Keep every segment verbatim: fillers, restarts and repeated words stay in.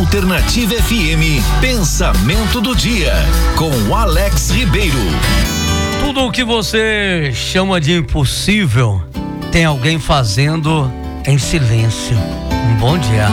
Alternativa F M, Pensamento do Dia, com Alex Ribeiro. Tudo o que você chama de impossível, tem alguém fazendo em silêncio. Um bom dia.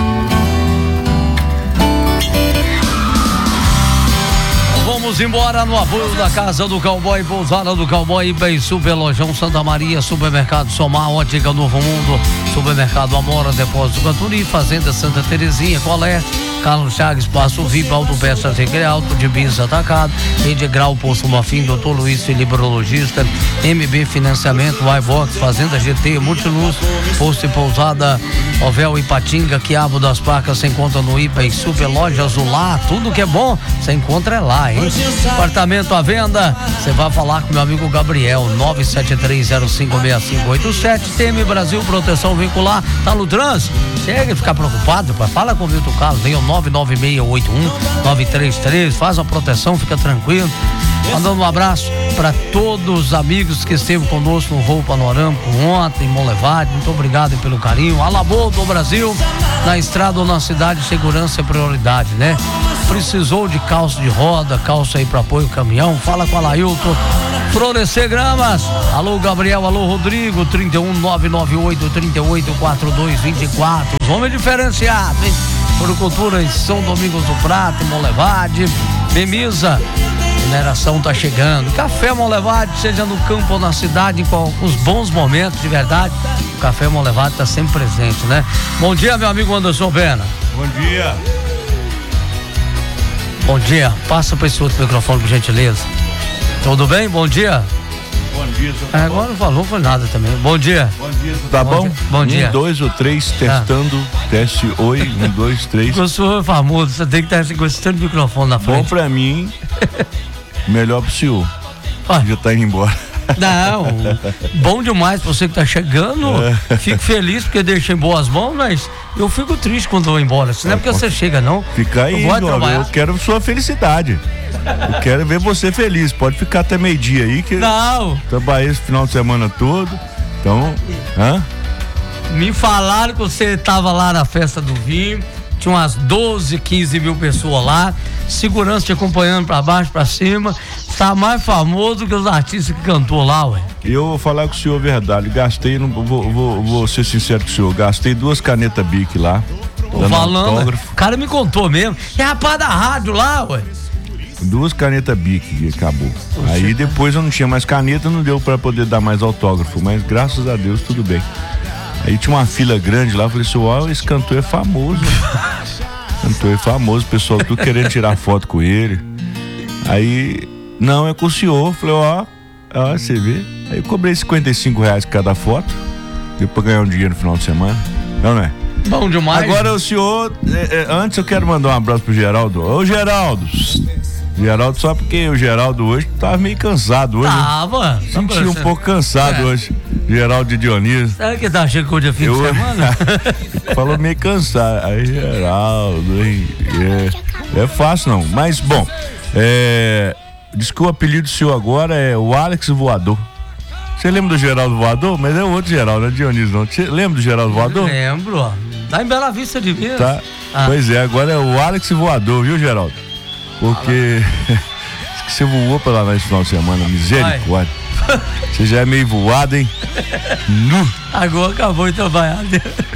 Vamos embora no apoio da Casa do Cowboy, Pousada do Cowboy, Bem Super, Lojão Santa Maria, Supermercado Somar, Ótica Novo Mundo, Supermercado Amora, Depósito Canturi, Fazenda Santa Terezinha, Colete, Carlos Chagas, Espaço V I P, Autopeças Regre Alto, de Bis Atacado, Rede Grau, Poço Mafim, doutor Luiz Felipe Urologista, M B Financiamento, iBox, Fazenda G T, Multiluz, Posto e Pousada, Ovel e Patinga, Quiabo das Placas, você encontra no I P A Super, Loja Azular, tudo que é bom, você encontra é lá, hein? Apartamento à venda, você vai falar com meu amigo Gabriel, nove sete três zero cinco seis cinco oito sete, T M Brasil, Proteção Veicular, tá no trânsito? Chega e ficar preocupado, pai. Fala com o Milton Carlos, vem o nove nove seis oito um nove três três, faz a proteção, fica tranquilo. Mandando um abraço para todos os amigos que esteve conosco no Voo Panorâmico ontem, Monlevade, muito obrigado pelo carinho. Alabô do Brasil, na estrada ou na cidade, segurança é prioridade, né? Precisou de calça de roda, calça aí para apoio caminhão, fala com a Lailton. Florescer Gramas, alô Gabriel, alô Rodrigo, trinta e um nove nove oito trinta e oito quarenta e dois vinte e quatro, os homens diferenciados, hein? Floricultura em São Domingos do Prata, Monlevade, Bemisa, mineração tá chegando, Café Monlevade, seja no campo ou na cidade, com os bons momentos de verdade, o Café Monlevade tá sempre presente, né? Bom dia, meu amigo Anderson Pena. Bom dia. Bom dia, passa para esse outro microfone, por gentileza. Tudo bem? Bom dia. Bom dia, senhor. É, agora não falou, foi nada também. Bom dia. Bom dia, senhor. Tá bom? Bom dia. Bom dia. Um, dois ou três, testando, ah. teste, oi, um, dois, três. O senhor é famoso, você tem que estar gostando do microfone na frente. Bom pra mim, melhor pro senhor. Ah. Já tá indo embora. Não, bom demais pra você que tá chegando. É. Fico feliz porque deixa em boas mãos, mas eu fico triste quando vou embora. Isso não é porque você chega, não. Fica aí, eu, eu quero sua felicidade. Eu quero ver você feliz. Pode ficar até meio-dia aí que não. Trabalhei esse final de semana todo. Então, hã? Me falaram que você tava lá na festa do vinho. Tinha umas doze, quinze mil pessoas lá, segurança te acompanhando pra baixo, pra cima. Tá mais famoso que os artistas que cantou lá, ué. Eu vou falar com o senhor a verdade, gastei, não, vou, vou, vou ser sincero com o senhor, gastei duas canetas Bic lá. Tô falando, o cara me contou mesmo. É rapaz da rádio lá, ué. Duas canetas Bic e acabou. Oxe. Aí depois eu não tinha mais caneta, não deu pra poder dar mais autógrafo, mas graças a Deus tudo bem. Aí tinha uma fila grande lá, eu falei assim, ó, esse cantor é famoso. Cantor é famoso, o pessoal tudo querendo tirar foto com ele. Aí, não, é com o senhor. Eu falei, ó, ó, você vê. Aí eu cobrei cinquenta e cinco reais cada foto, deu pra ganhar um dinheiro no final de semana. Não, não é? Bom demais. Agora o senhor, é, é, antes eu quero mandar um abraço pro Geraldo. Ô, Geraldo. Geraldo, só porque o Geraldo hoje tava meio cansado hoje. Tava. Né? Senti um pouco cansado é. hoje. Geraldo de Dionísio. Sabe que tá achando que hoje é fim eu... de semana? Falou meio cansado. Aí, Geraldo, hein? É, é fácil não. Mas, bom, é... diz que o apelido do senhor agora é o Alex Voador. Você lembra do Geraldo Voador? Mas é outro Geraldo, não é Dionísio não. Você lembra do Geraldo Voador? Lembro, ó. Tá em Bela Vista de Minas. Tá. Ah. Pois é, agora é o Alex Voador, viu, Geraldo? Porque você voou pra lá nesse final de semana, misericórdia. Você já é meio voado, hein? Nu. Agora acabou de trabalhar.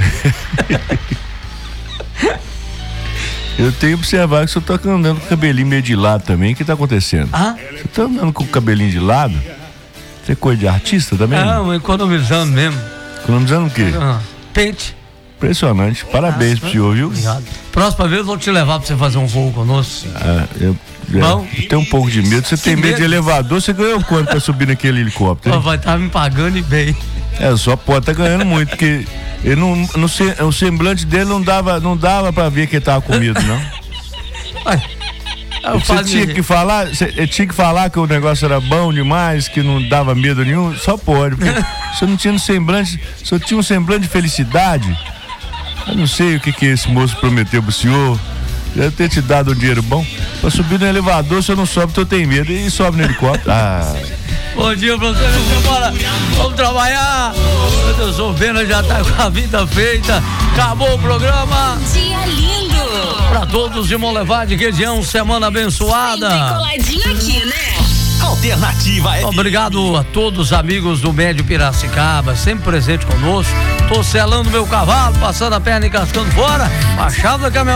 Eu tenho observado que você tá andando com o cabelinho meio de lado também. O que tá acontecendo? Ah? Você tá andando com o cabelinho de lado? Você é coisa de artista também? Não, economizando mesmo. Economizando o quê? Ah, pente. Impressionante. Parabéns ah, pro senhor, viu? Obrigado. Próxima vez eu vou te levar pra você fazer um voo conosco. Ah, eu, eu, eu tenho um pouco de medo. Você tem medo, medo de elevador? Você ganhou quanto pra subir naquele helicóptero? Oh, vai estar tá me pagando e bem. É, só pode estar tá ganhando muito, porque ele não, não, o semblante dele não dava, não dava pra ver que ele tava com medo, não. Ai, você tinha que falar, você tinha que falar que o negócio era bom demais, que não dava medo nenhum, só pode, porque você não tinha um semblante, só tinha um semblante de felicidade. Eu não sei o que que esse moço prometeu pro senhor. Deve ter te dado um dinheiro bom. Pra subir no elevador, você não sobe, porque eu tenho medo. E sobe no helicóptero. Ah. Bom dia pra você, meu bora. Vamos trabalhar. Eu sou Pena, já tá com a vida feita. Acabou o programa. Dia lindo. Pra todos de Molevade, região, semana abençoada. Coladinho aqui, né? Alternativa F M. Obrigado a todos os amigos do Médio Piracicaba, sempre presente conosco. Tô selando meu cavalo, passando a perna e cascando fora, a chave da caminhonete.